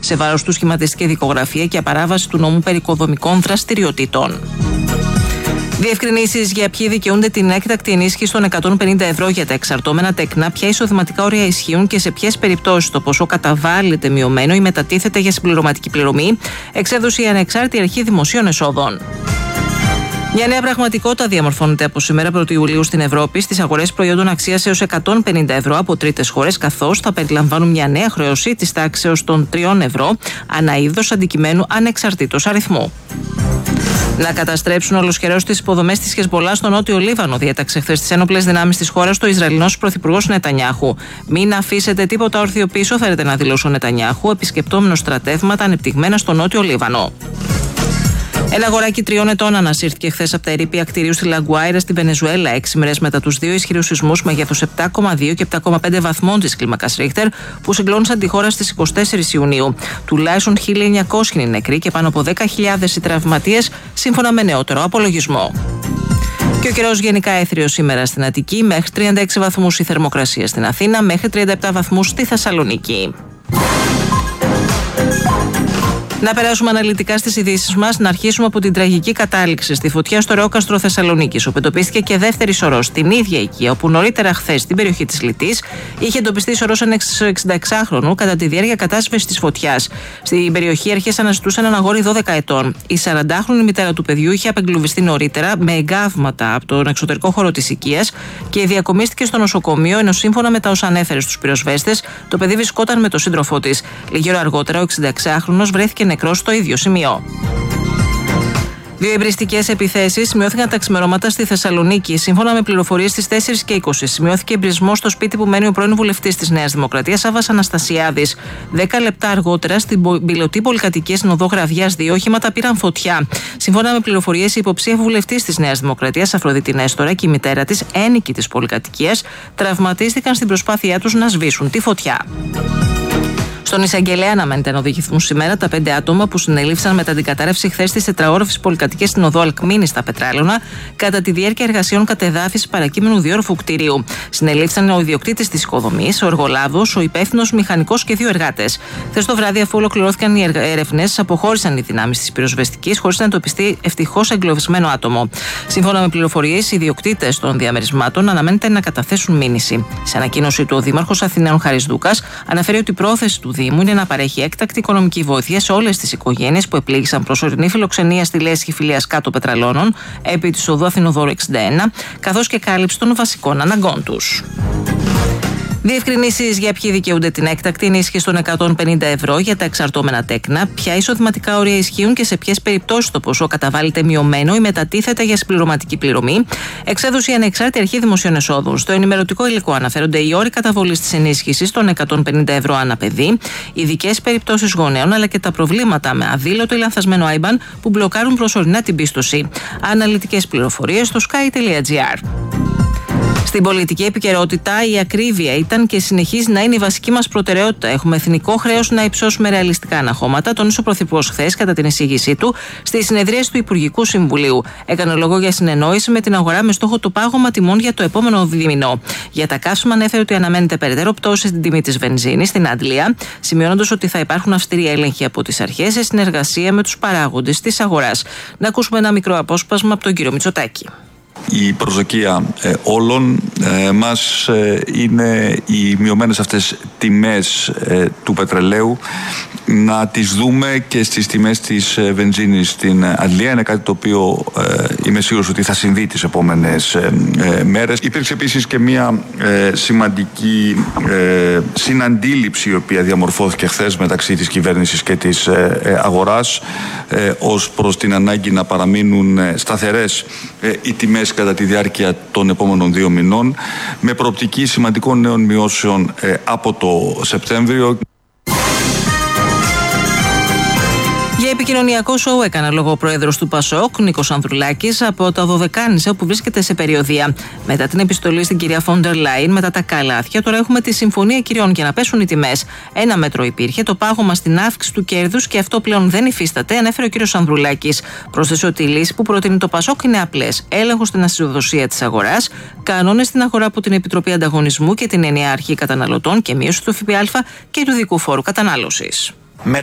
σε βάρος του σχηματιστική δικογραφία και απαράβαση του νόμου περί οικοδομικών δραστηριοτήτων. Διευκρινήσεις για ποιοι δικαιούνται την έκτακτη ενίσχυση των 150 ευρώ για τα εξαρτώμενα τεκνά, ποια εισοδηματικά όρια ισχύουν και σε ποιες περιπτώσεις το ποσό καταβάλλεται μειωμένο ή μετατίθεται για συμπληρωματική πληρωμή, εξέδωσε η Ανεξάρτητη Αρχή Δημοσίων Εσόδων. Μια νέα πραγματικότητα διαμορφώνεται από σήμερα 1η Ιουλίου στην Ευρώπη στις αγορές προϊόντων αξίας έως 150 ευρώ από τρίτες χώρες, καθώς θα περιλαμβάνουν μια νέα χρέωση της τάξεως των 3 ευρώ ανά είδος αντικειμένου ανεξαρτήτως αριθμού. Να καταστρέψουν ολοσχερώς τις υποδομές της Χεσμπολά στο νότιο Λίβανο, διέταξε χθες τις ένοπλες δυνάμεις της χώρας το Ισραηλινός πρωθυπουργός Νετανιάχου. Μην αφήσετε τίποτα όρθιο πίσω, φέρεται να δηλώσει ο Νετανιάχου, επισκεπτόμενος στρατεύματα ανεπτυγμένα στο νότιο Λίβανο. Ένα αγοράκι 3 ετών ανασύρθηκε χθες από τα ερείπια κτηρίου στη Λαγκουάιρα στη Βενεζουέλα, 6 μέρες μετά τους δύο ισχυρούς σεισμούς μεγέθους 7,2 και 7,5 βαθμών της κλίμακας Ρίχτερ που συγκλώνησαν τη χώρα στις 24 Ιουνίου. Τουλάχιστον 1.900 είναι νεκροί και πάνω από 10.000 οι τραυματίες, σύμφωνα με νεότερο απολογισμό. Και ο καιρός γενικά έθριος σήμερα στην Αττική, μέχρι 36 βαθμούς η θερμοκρασία στην Αθήνα, μέχρι 37 βαθμούς στη Θεσσαλονίκη. Να περάσουμε αναλυτικά στις ειδήσεις μας, να αρχίσουμε από την τραγική κατάληξη στη φωτιά στο Ρεόκαστρο Θεσσαλονίκης, όπου εντοπίστηκε και δεύτερη σωρός στην ίδια οικία, όπου νωρίτερα χθες στην περιοχή της Λυτής είχε εντοπιστεί σωρός ενός 66χρονου κατά τη διάρκεια κατάσβεσης της φωτιάς. Στην περιοχή οι αρχές αναζητούσαν έναν αγόρι 12 ετών. Η 40χρονη μητέρα του παιδιού είχε απεγκλωβιστεί νωρίτερα με εγκάβματα από τον εξωτερικό χώρο της οικίας και διακομίστηκε στο νοσοκομείο, ενώ σύμφωνα με τα όσα ανέφερε στους πυροσβέστες, το παιδί βρισκόταν με τον σύντροφό της. Λίγη ώρα αργότερα, ο 66χρονος βρέθηκε νεκρός στο ίδιο σημείο. Δύο εμπριστικές επιθέσεις σημειώθηκαν τα ξημερώματα στη Θεσσαλονίκη. Σύμφωνα με πληροφορίες, στις 4:20 σημειώθηκε εμπρισμός στο σπίτι που μένει ο πρώην βουλευτής της Νέας Δημοκρατίας, Σάββας Αναστασιάδης. 10 λεπτά αργότερα, στην πιλωτή πολυκατοικία στην οδό Γραβιάς, 2 οχήματα πήραν φωτιά. Σύμφωνα με πληροφορίες, η υποψήφια βουλευτής της Νέας Δημοκρατίας, Αφροδίτη Νέστορα, και η μητέρα της, ένοικη της πολυκατοικίας, τραυματίστηκαν στην προσπάθειά τους να σβήσουν τη φωτιά. Στον εισαγγελέα αναμένεται να οδηγηθούν σήμερα τα 5 άτομα που συνελήφθησαν μετά την κατάρρευση χθες της τετραόροφης πολυκατοικίας στην οδό Αλκμίνη στα Πετράλωνα κατά τη διάρκεια εργασιών κατεδάφισης παρακείμενου διόροφου κτηρίου. Συνελήφθησαν ο ιδιοκτήτης της οικοδομής, ο εργολάβος, ο υπεύθυνος μηχανικός και 2 εργάτες. Χθες το βράδυ, αφού ολοκληρώθηκαν οι έρευνες, αποχώρησαν οι δυνάμεις της πυροσβεστικής χωρίς να εντοπιστεί ευτυχώς εγκλωβισμένο άτομο. Σύμφωνα με πληροφορίες, οι ιδιοκτήτες των διαμερισμάτων αναμένεται να καταθέσουν μήνυση. Σε ανακοίνωση του, ο Δήμαρχος Αθηναίων Χαρίς Δούκας αναφέρει ότι η πρόθεση του Δήμου είναι να παρέχει έκτακτη οικονομική βοήθεια σε όλες τις οικογένειες που επλήγησαν προσωρινή φιλοξενία στη λέσχη Φιλίας Κάτω Πετραλώνων επί της οδού Αθηνοδόρου 61, καθώς και κάλυψη των βασικών αναγκών τους. Διευκρινήσεις για ποιοι δικαιούνται την έκτακτη ενίσχυση των 150 ευρώ για τα εξαρτώμενα τέκνα, ποια εισοδηματικά όρια ισχύουν και σε ποιες περιπτώσεις το ποσό καταβάλλεται μειωμένο ή μετατίθεται για συμπληρωματική πληρωμή, εξέδωσε η Ανεξάρτητη Αρχή Δημοσίων Εσόδων. Στο ενημερωτικό υλικό αναφέρονται οι όροι καταβολής της ενίσχυσης των 150 ευρώ ανά παιδί, ειδικές περιπτώσεις γονέων αλλά και τα προβλήματα με αδήλωτο ή λανθασμένο IBAN που μπλοκάρουν προσωρινά την πίστοση. Αναλυτικές πληροφορίες στο sky.gr. Στην πολιτική επικαιρότητα, η ακρίβεια ήταν και συνεχίζει να είναι η βασική μας προτεραιότητα. Έχουμε εθνικό χρέος να υψώσουμε ρεαλιστικά αναχώματα, τόνισε ο Πρωθυπουργός χθες κατά την εισήγησή του στη συνεδρίαση του Υπουργικού Συμβουλίου. Έκανε λόγο για συνεννόηση με την αγορά με στόχο το πάγωμα τιμών για το επόμενο δίμηνο. Για τα καύσιμα, ανέφερε ότι αναμένεται περαιτέρω πτώση στην τιμή της βενζίνης στην Αντλία, σημειώνοντας ότι θα υπάρχουν αυστηροί έλεγχοι από τις αρχές σε συνεργασία με τους παράγοντες της αγοράς. Να ακούσουμε ένα μικρό απόσπασμα από τον κύριο Μητσοτάκη. Η προσδοκία όλων μας είναι οι μειωμένες αυτές τιμές του πετρελαίου να τις δούμε και στις τιμές της βενζίνης στην Αντλία. Είναι κάτι το οποίο είμαι σίγουρος ότι θα συμβεί τις επόμενες μέρες. Υπήρξε επίσης και μια σημαντική συναντήληψη η οποία διαμορφώθηκε χθες μεταξύ της κυβέρνησης και της αγοράς ως προς την ανάγκη να παραμείνουν σταθερές οι τιμές κατά τη διάρκεια των επόμενων 2 μηνών με προοπτική σημαντικών νέων μειώσεων από το Σεπτέμβριο. Για επικοινωνιακό σοου έκανε λόγο ο πρόεδρος του ΠΑΣΟΚ, Νίκος Ανδρουλάκης, από τα Δωδεκάνησα, όπου βρίσκεται σε περιοδεία. Μετά την επιστολή στην κυρία Φόντερ Λάιν, μετά τα καλάθια, τώρα έχουμε τη συμφωνία κυριών για να πέσουν οι τιμές. Ένα μέτρο υπήρχε, το πάγωμα στην αύξηση του κέρδους και αυτό πλέον δεν υφίσταται, ανέφερε ο κύριος Ανδρουλάκης. Πρόσθεσε ότι οι λύσεις που προτείνει το ΠΑΣΟΚ είναι απλές. Έλεγχο στην ασυδοσία της αγοράς, κανόνες στην αγορά από την Επιτροπή Ανταγωνισμού και την Ενιαία Αρχή Καταναλωτών και μείωση του ΦΠΑ και του ειδικού φόρου κατανάλωσης.